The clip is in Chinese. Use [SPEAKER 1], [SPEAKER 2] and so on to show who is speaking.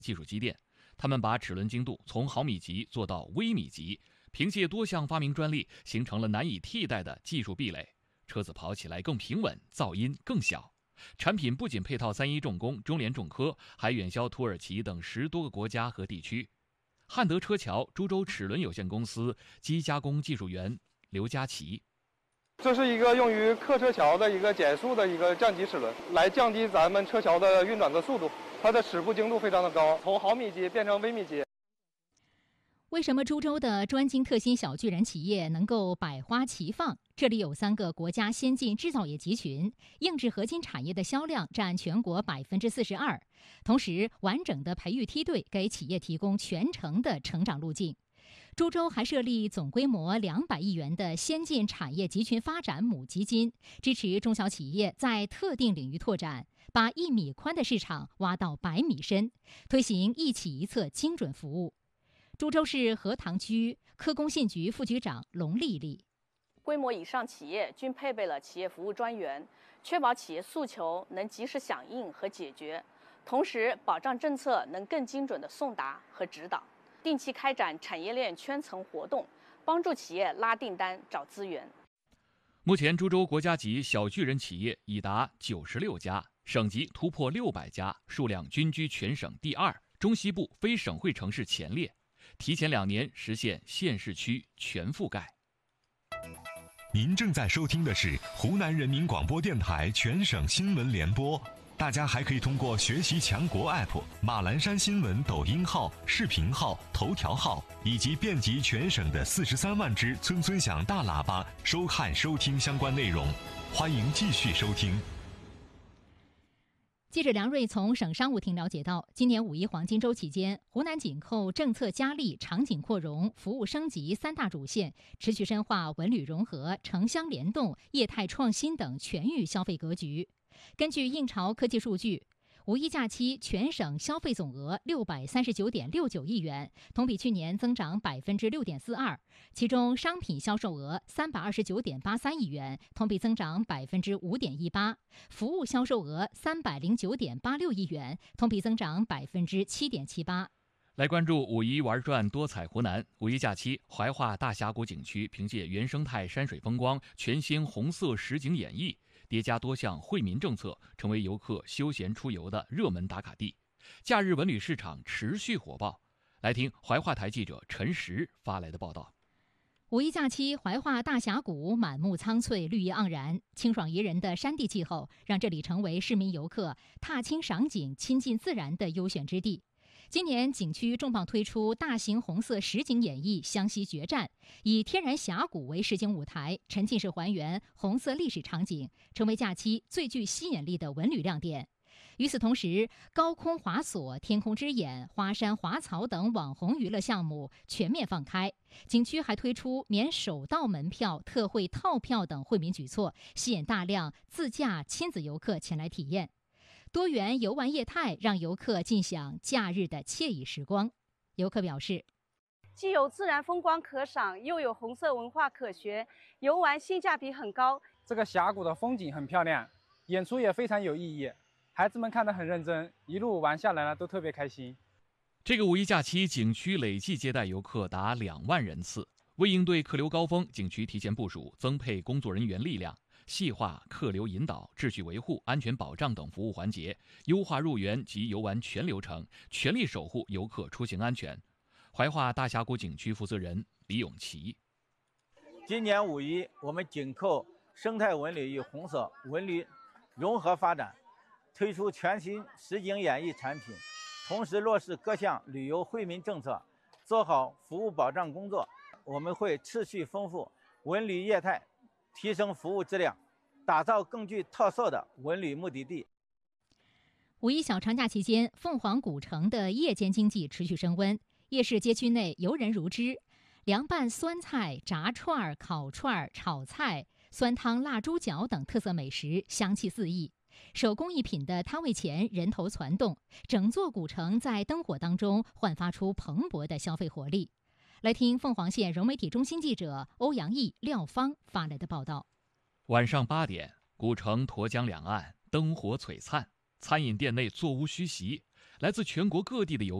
[SPEAKER 1] 技术积淀。他们把齿轮精度从毫米级做到微米级，凭借多项发明专利，形成了难以替代的技术壁垒。车子跑起来更平稳，噪音更小。产品不仅配套3一重工、中联重科，还远销土耳其等10多个国家和地区。汉德车桥株洲齿轮有限公司机加工技术员刘佳琪。
[SPEAKER 2] 这是一个用于客车桥的一个减速的一个降级齿轮，来降低咱们车桥的运转的速度。它的齿部精度非常的高，从毫米级变成微米级。
[SPEAKER 3] 为什么株洲的专精特新小巨人企业能够百花齐放？这里有3个国家先进制造业集群，硬质合金产业的销量占全国42%，同时完整的培育梯队给企业提供全程的成长路径。株洲还设立总规模200亿元的先进产业集群发展母基金，支持中小企业在特定领域拓展，把1米宽的市场挖到100米深，推行一企一策精准服务。株洲市河塘区科工信局副局长龙丽丽：
[SPEAKER 4] 规模以上企业均配备了企业服务专员，确保企业诉求能及时响应和解决，同时保障政策能更精准地送达和指导。定期开展产业链圈层活动，帮助企业拉订单、找资源。
[SPEAKER 1] 目前，株洲国家级小巨人企业已达96家，省级突破600家，数量均居全省第2，中西部非省会城市前列，提前2年实现县市区全覆盖。
[SPEAKER 5] 您正在收听的是湖南人民广播电台全省新闻联播。大家还可以通过学习强国 App、马栏山新闻抖音号、视频号、头条号以及遍及全省的43万只村村响大喇叭收看收听相关内容。欢迎继续收听。
[SPEAKER 3] 记者梁瑞从省商务厅了解到，今年5一黄金周期间，湖南紧扣政策加力、场景扩容、服务升级3大主线，持续深化文旅融合、城乡联动、业态创新等全域消费格局。根据应潮科技数据，5一假期全省消费总额639.69亿元，同比去年增长6.42%，其中商品销售额329.83亿元，同比增长5.18%，服务销售额309.86亿元，同比增长7.78%。
[SPEAKER 1] 来关注5一玩转多彩湖南。5一假期，怀化大峡谷景区凭借原生态山水风光、全新红色实景演绎，叠加多项惠民政策，成为游客休闲出游的热门打卡地。假日文旅市场持续火爆。来听怀化台记者陈实发来的报道。
[SPEAKER 3] 5一假期，怀化大峡谷满目苍翠，绿意盎然，清爽宜人的山地气候让这里成为市民游客踏青赏景、亲近自然的优选之地。今年景区重磅推出大型红色实景演绎《湘西决战》，以天然峡谷为实景舞台，沉浸式还原红色历史场景，成为假期最具吸引力的文旅亮点。与此同时，高空滑索、天空之眼、花山滑草等网红娱乐项目全面放开。景区还推出免首道门票、特惠套票等惠民举措，吸引大量自驾亲子游客前来体验。多元游玩业态让游客尽享假日的惬意时光。游客表示，
[SPEAKER 6] 既有自然风光可赏，又有红色文化可学，游玩性价比很高。
[SPEAKER 2] 这个峡谷的风景很漂亮，演出也非常有意义，孩子们看得很认真，一路玩下来了都特别开心。
[SPEAKER 1] 这个5一假期，景区累计接待游客达2万人次。为应对客流高峰，景区提前部署，增配工作人员力量，细化客流引导、秩序维护、安全保障等服务环节，优化入园及游玩全流程，全力守护游客出行安全。怀化大峡谷景区负责人李永奇：
[SPEAKER 7] 今年5一，我们紧扣生态文旅与红色文旅融合发展，推出全新实景演绎产品，同时落实各项旅游惠民政策，做好服务保障工作。我们会持续丰富文旅业态，提升服务质量，打造更具特色的文旅目的地。
[SPEAKER 3] 5一小长假期间，凤凰古城的夜间经济持续升温，夜市街区内游人如织，凉拌酸菜、炸串、烤串、炒菜、酸汤、腊猪脚等特色美食香气四溢。手工艺品的摊位前人头攒动，整座古城在灯火当中焕发出蓬勃的消费活力。来听凤凰县融媒体中心记者欧阳毅、廖芳发来的报道。
[SPEAKER 1] 晚上8点，古城沱江两岸灯火璀璨，餐饮店内座无虚席， 来自全国各地的游